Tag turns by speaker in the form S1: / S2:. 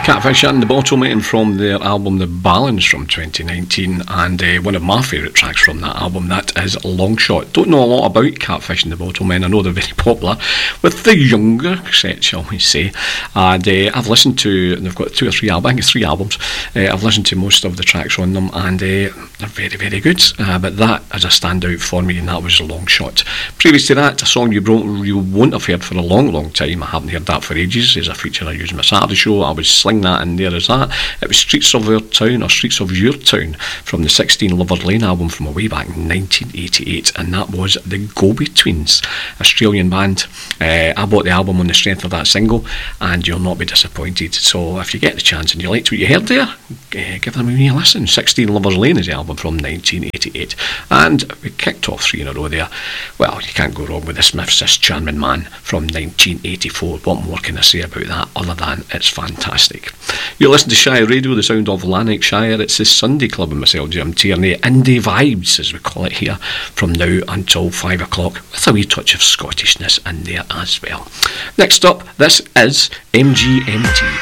S1: Catfish and the Bottlemen from their album The Balance from 2019, and one of my favourite tracks from that album, that is Longshot. Don't know a lot about Catfish and the Bottlemen. I know they're very popular with the younger set, shall we say, and I've listened to, and they've got 2 or 3 albums, I think it's 3 albums. I've listened to most of the tracks on them, and they're very, very good, but that is a standout for me, and that was Longshot. Previous to that, a song you won't have heard for a long, long time. I haven't heard that for ages. It's a feature I use in my Saturday show. I would sling that in there as that. It was Streets of Our Town, or Streets of Your Town, from the 16 Lover Lane album from way back in 1988, and that was the Go-Betweens, Australian band. I bought the album on the strength of that single, and you'll not be disappointed. So if you get the chance and you liked what you heard there, give them a wee listen. 16 Lovers Lane is the album from 1988, and we kicked off 3 in a row there. Well, you can't go wrong with the Smiths, This Charming Man from 1984. What more can I say about that other than it's fantastic? You're listening to Shire Radio, the sound of Lanarkshire. It's the Sunday Club and myself, Jim Tierney. Indie Vibes, as we call it here, from now until 5 o'clock, with a wee touch of Scottishness in there as well. Next up, this is MGMT.